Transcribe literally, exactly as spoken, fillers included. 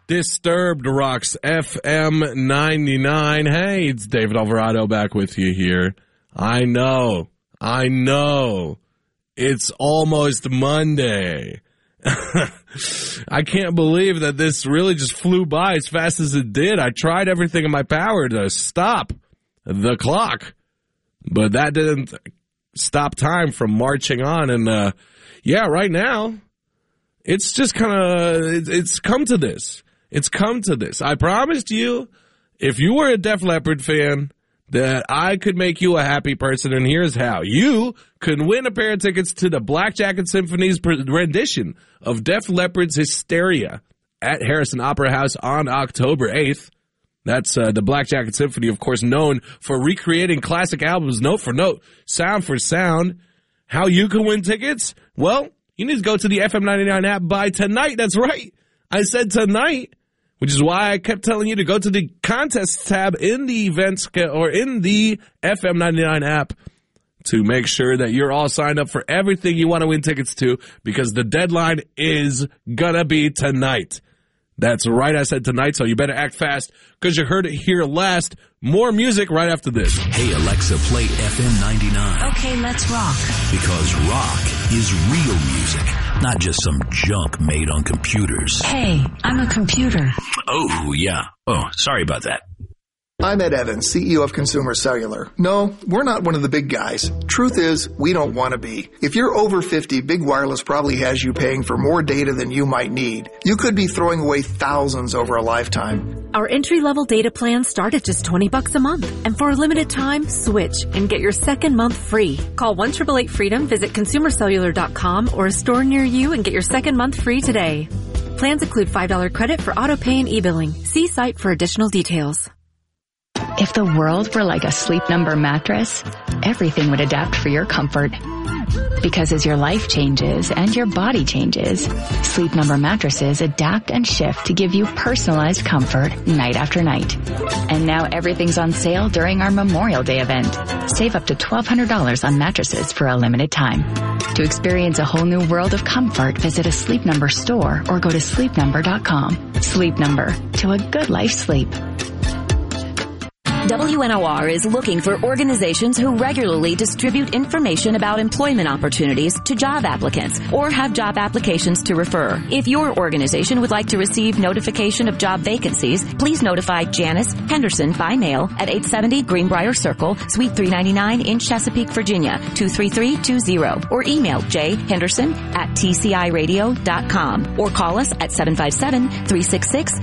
Disturbed rocks F M ninety-nine. Hey, it's David Alvarado back with you here. I know, I know, it's almost Monday. I can't believe that this really just flew by as fast as it did. I tried everything in my power to stop the clock, but that didn't stop time from marching on. And, uh, yeah, right now, it's just kind of, it's, it's come to this. It's come to this. I promised you, if you were a Def Leppard fan, that I could make you a happy person, and here's how. You could win a pair of tickets to the Black Jacket Symphony's rendition of Def Leppard's Hysteria at Harrison Opera House on October eighth. That's uh, the Black Jacket Symphony, of course, known for recreating classic albums note for note, sound for sound. How you can win tickets? Well, you need to go to the F M ninety-nine app by tonight. That's right. I said tonight, which is why I kept telling you to go to the contests tab in the events or in the F M ninety-nine app to make sure that you're all signed up for everything you want to win tickets to, because the deadline is gonna be tonight. That's right, I said tonight, so you better act fast because you heard it here last. More music right after this. Hey, Alexa, play F M ninety-nine. Okay, let's rock. Because rock is real music, not just some junk made on computers. Hey, I'm a computer. Oh, yeah. Oh, sorry about that. I'm Ed Evans, C E O of Consumer Cellular. No, we're not one of the big guys. Truth is, we don't want to be. If you're over fifty, Big Wireless probably has you paying for more data than you might need. You could be throwing away thousands over a lifetime. Our entry-level data plans start at just twenty bucks a month. And for a limited time, switch and get your second month free. Call one eight eight eight freedom, visit consumer cellular dot com or a store near you and get your second month free today. Plans include five dollars credit for auto pay and e-billing. See site for additional details. If the world were like a Sleep Number mattress, everything would adapt for your comfort. Because as your life changes and your body changes, Sleep Number mattresses adapt and shift to give you personalized comfort night after night. And now everything's on sale during our Memorial Day event. Save up to twelve hundred dollars on mattresses for a limited time. To experience a whole new world of comfort, visit a Sleep Number store or go to sleep number dot com. Sleep Number, to a good life's sleep. W N O R is looking for organizations who regularly distribute information about employment opportunities to job applicants or have job applications to refer. If your organization would like to receive notification of job vacancies, please notify Janice Henderson by mail at eight seventy Greenbrier Circle, Suite three ninety-nine in Chesapeake, Virginia, two three three two zero, or email j henderson at t c i radio dot com or call us at seven five seven, three six six,